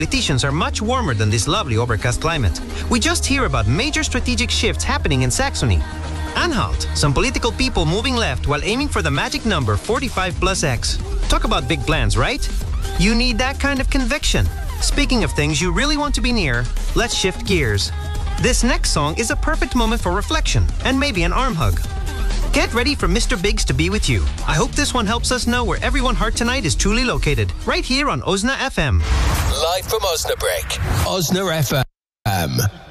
politicians are much warmer than this lovely overcast climate. We just hear about major strategic shifts happening in Saxony. Anhalt, some political people moving left while aiming for the magic number 45 plus X. Talk about big plans, right? You need that kind of conviction. Speaking of things you really want to be near, let's shift gears. This next song is a perfect moment for reflection and maybe an arm hug. Get ready for Mr. Biggs to be with you. I hope this one helps us know where everyone heart tonight is truly located. Right here on Osna FM. Live from Osnabrück. Osna FM.